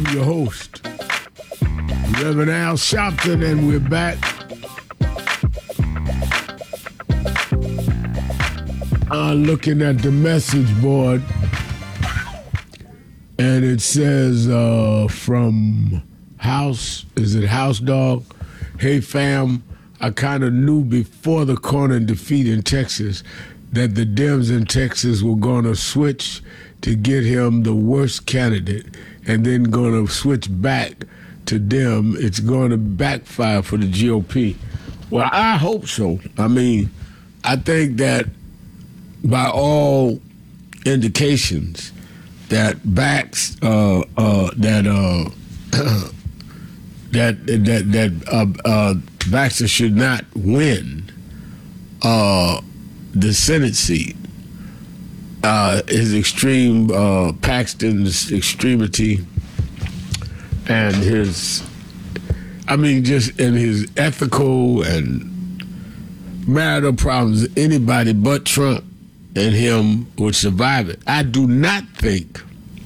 your host, Reverend Al Sharpton, and we're back. Looking at the message board, and it says from House, is it House Dog? Hey fam, I kind of knew before the Cornyn defeat in Texas that the Dems in Texas were going to switch to get him the worst candidate and then going to switch back to Dem. It's going to backfire for the GOP. Well, I hope so. I mean, I think that by all indications that Baxter should not win the Senate seat. His extreme, Paxton's extremity, and just in his ethical and marital problems, anybody but Trump and him would survive it. I do not think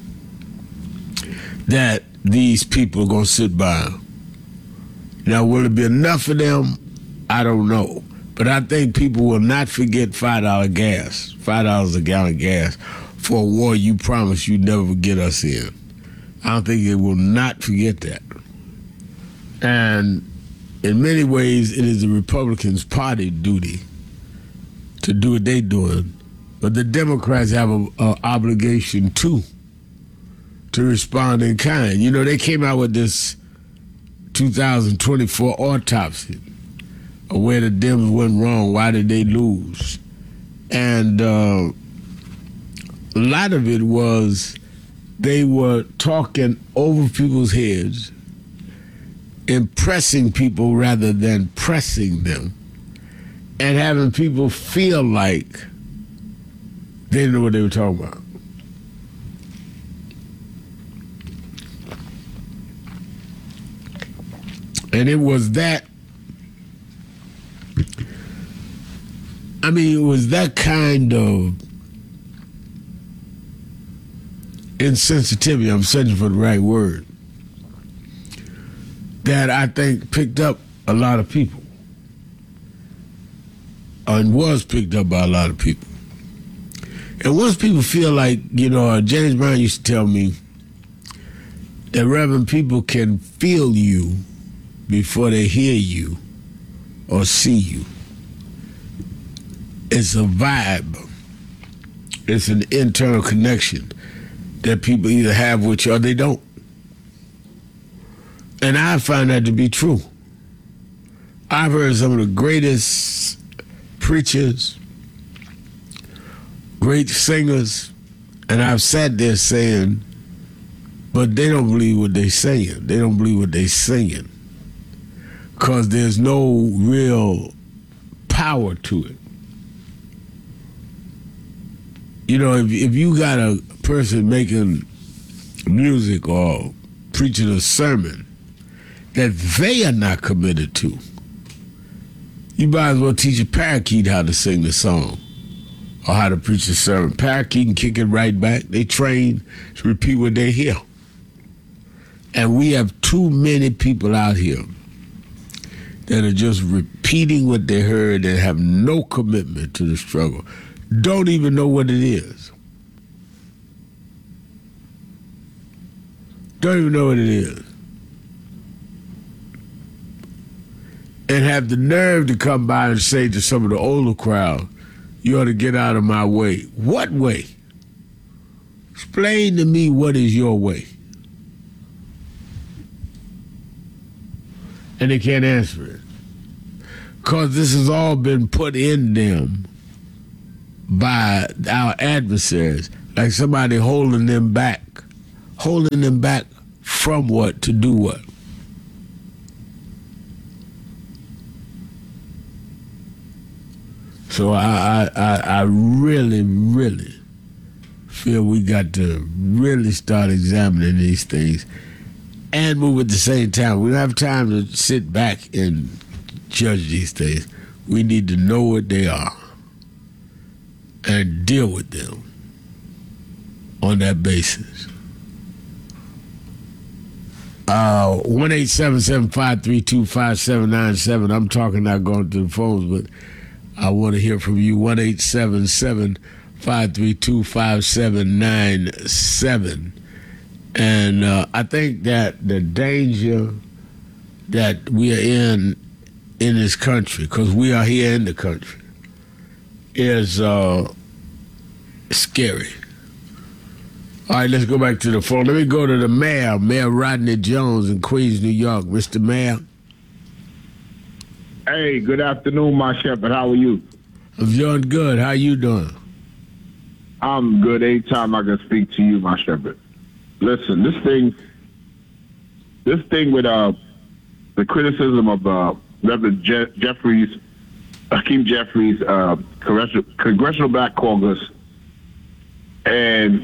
that these people are going to sit by. Now, will it be enough of them? I don't know. But I think people will not forget $5 gas, $5 a gallon gas for a war you promised you'd never get us in. I don't think they will not forget that. And in many ways, it is the Republicans' party duty to do what they're doing. But the Democrats have an obligation, too, to respond in kind. You know, they came out with this 2024 autopsy of where the Dems went wrong, why did they lose? And a lot of it was they were talking over people's heads, impressing people rather than pressing them, and having people feel like they didn't know what they were talking about. And it was that, it was that kind of insensitivity, I'm searching for the right word, that I think picked up a lot of people, and was picked up by a lot of people. And once people feel like, James Brown used to tell me that Reverend, people can feel you before they hear you or see you. It's a vibe. It's an internal connection that people either have with you or they don't. And I find that to be true. I've heard some of the greatest preachers, great singers, and I've sat there saying, but they don't believe what they're saying. They don't believe what they're singing, because there's no real power to it. If you got a person making music or preaching a sermon that they are not committed to, you might as well teach a parakeet how to sing the song or how to preach a sermon. Parakeet can kick it right back. They train to repeat what they hear. And we have too many people out here that are just repeating what they heard and have no commitment to the struggle. Don't even know what it is. Don't even know what it is. And have the nerve to come by and say to some of the older crowd, you ought to get out of my way. What way? Explain to me what is your way. And they can't answer it, because this has all been put in them by our adversaries, like somebody holding them back from what, to do what. So I really, really feel we got to really start examining these things and move at the same time. We don't have time to sit back and judge these things. We need to know what they are and deal with them on that basis. 1-877-532-5797. I'm talking, not going to the phones, but I want to hear from you. 1-877-532-5797. And I think that the danger that we are in this country, because we are here in the country, is scary. All right, let's go back to the phone. Let me go to the mayor, Mayor Rodney Jones in Queens, New York. Mr. Mayor. Hey, good afternoon, my shepherd. How are you? I'm doing good. How you doing? I'm good. Anytime I can speak to you, my shepherd. Listen, this thing with the criticism of Reverend Jeffries, Hakeem Jeffries, Congressional Black Caucus, and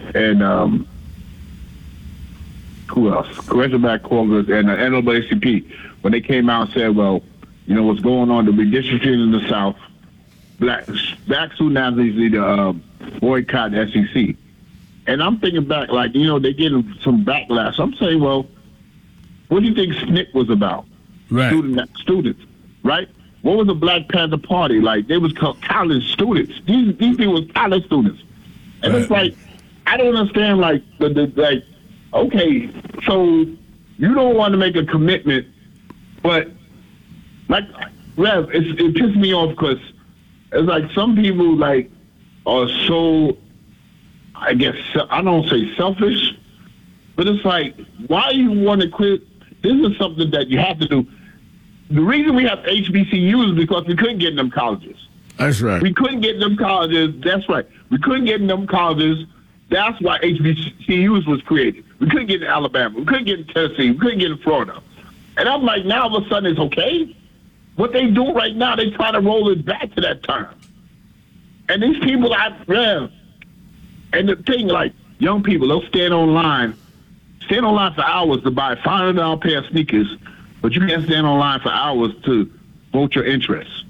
who else? Congressional Black Caucus and the NAACP, when they came out and said, well, you know what's going on, the redistricting in the South, black student athletes need to boycott the SEC. And I'm thinking back, like, you know, they're getting some backlash. I'm saying, well, what do you think SNCC was about? Right. Students, right? What was the Black Panther Party? Like, they was college students. These people was college students. And It's like, I don't understand, like, like, okay, so you don't want to make a commitment, but, like, Rev, it pisses me off because it's like some people, like, are so, I guess, I don't say selfish, but it's like, why you want to quit? This is something that you have to do. The reason we have HBCUs is because we couldn't get in them colleges. That's right. We couldn't get in them colleges. That's right. We couldn't get in them colleges. That's why HBCUs was created. We couldn't get in Alabama. We couldn't get in Tennessee. We couldn't get in Florida. And I'm like, now all of a sudden it's okay? What they do right now, they try to roll it back to that time. And these people I've read, and the thing, like, young people, they'll stand online for hours to buy a $500 pair of sneakers, but you can't stand online for hours to vote your interests.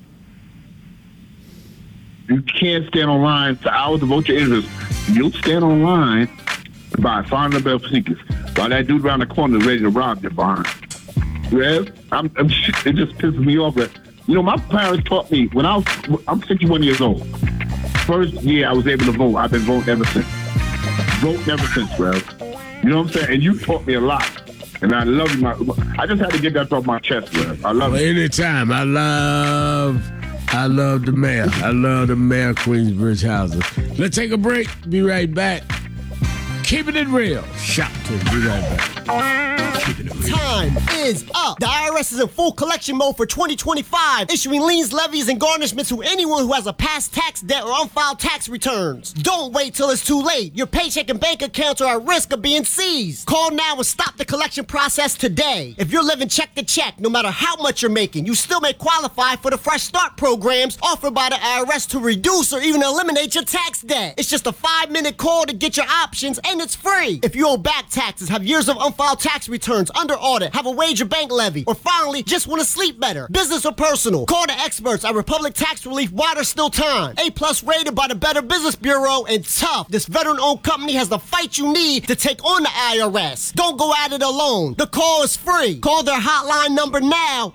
You can't stand online for hours to vote your interests. You'll stand online to buy a $500 pair of sneakers while that dude around the corner is ready to rob your barn. Yeah, it just pisses me off. But, you know, my parents taught me when I'm 61 years old. First year I was able to vote. I've been voting ever since. Rev. You know what I'm saying? And you taught me a lot. And I love you. I just had to get that off my chest, Rev. I love it. Anytime. I love the mayor. I love the mayor, Queensbridge Houses. Let's take a break. Be right back. Keeping it real. Shout to it. Be right back. Time is up. The IRS is in full collection mode for 2025, issuing liens, levies, and garnishments to anyone who has a past tax debt or unfiled tax returns. Don't wait till it's too late. Your paycheck and bank accounts are at risk of being seized. Call now and stop the collection process today. If you're living check to check, no matter how much you're making, you still may qualify for the Fresh Start programs offered by the IRS to reduce or even eliminate your tax debt. It's just a 5-minute call to get your options, and it's free. If you owe back taxes, have years of unfiled tax returns, under audit, have a wage or bank levy, or finally just want to sleep better, business or personal, call the experts at Republic Tax Relief while there's still time. A+ rated by the Better Business Bureau, and tough. This veteran-owned company has the fight you need to take on the IRS. Don't go at it alone. The call is free. Call their hotline number now,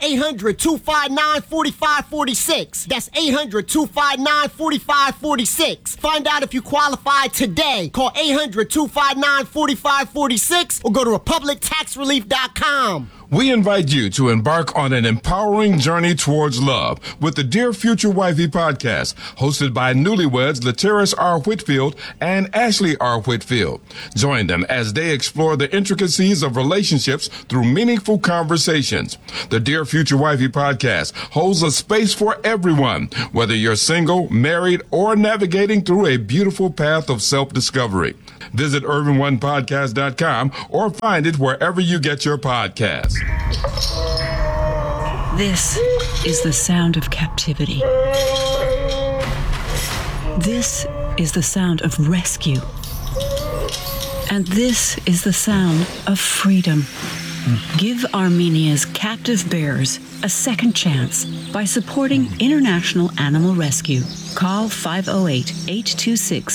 800-259-4546. That's 800-259-4546. Find out if you qualify today. Call 800-259-4546 or go to republictaxrelief.com. We invite you to embark on an empowering journey towards love with the Dear Future Wifey podcast, hosted by newlyweds Lateris R. Whitfield and Ashley R. Whitfield. Join them as they explore the intricacies of relationships through meaningful conversations. The Dear Future Wifey podcast holds a space for everyone, whether you're single, married, or navigating through a beautiful path of self-discovery. Visit UrbanOnePodcast.com or find it wherever you get your podcasts. This is the sound of captivity. This is the sound of rescue. And this is the sound of freedom. Give Armenia's captive bears a second chance by supporting International Animal Rescue. Call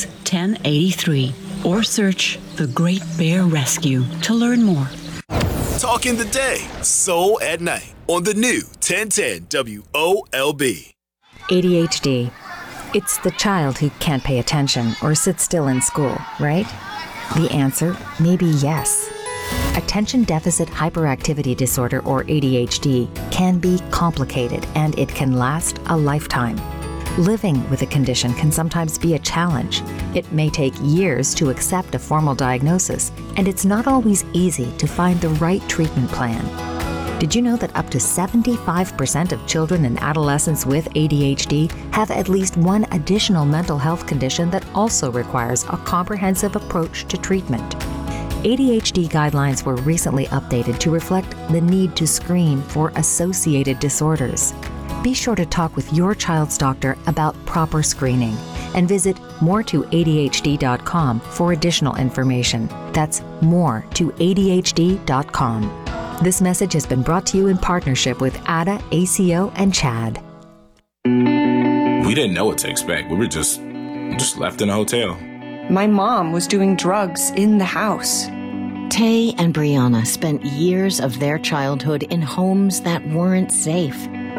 508-826-1083 or search The Great Bear Rescue to learn more. Talking the day, soul at night on the new 1010 WOLB. ADHD. It's the child who can't pay attention or sit still in school, right? The answer may be yes. Attention Deficit Hyperactivity Disorder, or ADHD, can be complicated and it can last a lifetime. Living with a condition can sometimes be a challenge. It may take years to accept a formal diagnosis, and it's not always easy to find the right treatment plan. Did you know that up to 75% of children and adolescents with ADHD have at least one additional mental health condition that also requires a comprehensive approach to treatment? ADHD guidelines were recently updated to reflect the need to screen for associated disorders. Be sure to talk with your child's doctor about proper screening and visit more2adhd.com for additional information. That's more2adhd.com. This message has been brought to you in partnership with ADA, ACO, and CHAD. We didn't know what to expect. We were just left in a hotel. My mom was doing drugs in the house. Tay and Brianna spent years of their childhood in homes that weren't safe.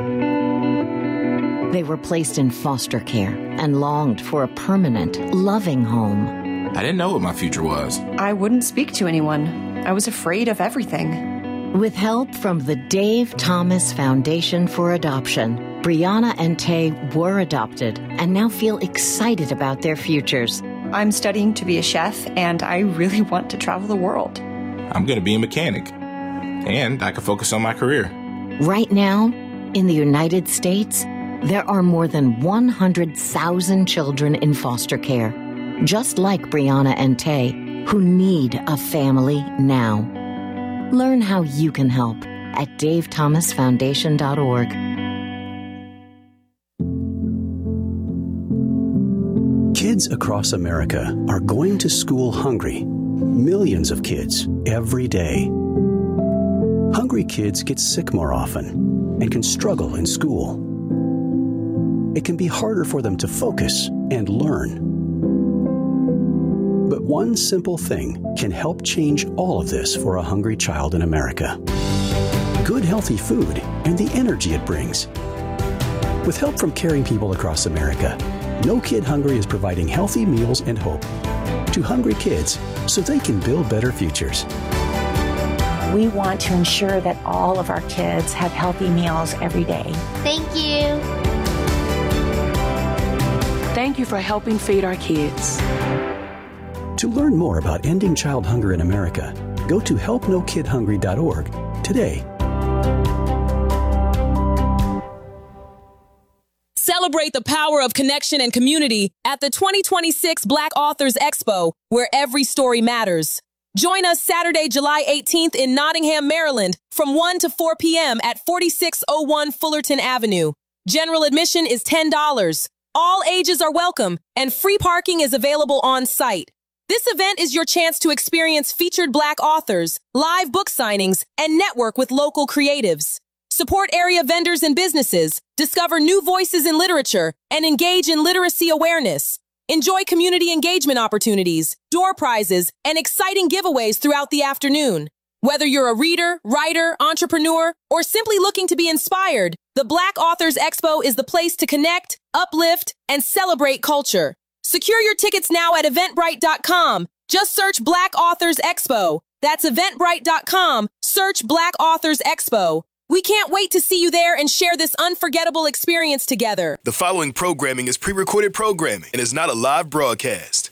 They were placed in foster care and longed for a permanent, loving home. I didn't know what my future was. I wouldn't speak to anyone. I was afraid of everything. With help from the Dave Thomas Foundation for Adoption, Brianna and Tay were adopted and now feel excited about their futures. I'm studying to be a chef, and I really want to travel the world. I'm going to be a mechanic, and I can focus on my career. Right now, in the United States, there are more than 100,000 children in foster care, just like Brianna and Tay, who need a family now. Learn how you can help at davethomasfoundation.org. Kids across America are going to school hungry. Millions of kids every day. Hungry kids get sick more often and can struggle in school. It can be harder for them to focus and learn. But one simple thing can help change all of this for a hungry child in America. Good, healthy food and the energy it brings. With help from caring people across America, No Kid Hungry is providing healthy meals and hope to hungry kids so they can build better futures. We want to ensure that all of our kids have healthy meals every day. Thank you. Thank you for helping feed our kids. To learn more about ending child hunger in America, go to helpnokidhungry.org today. Celebrate the power of connection and community at the 2026 Black Authors Expo, where every story matters. Join us Saturday, July 18th in Nottingham, Maryland, from 1 to 4 p.m. at 4601 Fullerton Avenue. General admission is $10. All ages are welcome, and free parking is available on site. This event is your chance to experience featured Black authors, live book signings, and network with local creatives. Support area vendors and businesses, discover new voices in literature, and engage in literacy awareness. Enjoy community engagement opportunities, door prizes, and exciting giveaways throughout the afternoon. Whether you're a reader, writer, entrepreneur, or simply looking to be inspired, the Black Authors Expo is the place to connect, uplift, and celebrate culture. Secure your tickets now at Eventbrite.com. Just search Black Authors Expo. That's Eventbrite.com. Search Black Authors Expo. We can't wait to see you there and share this unforgettable experience together. The following programming is pre-recorded programming and is not a live broadcast.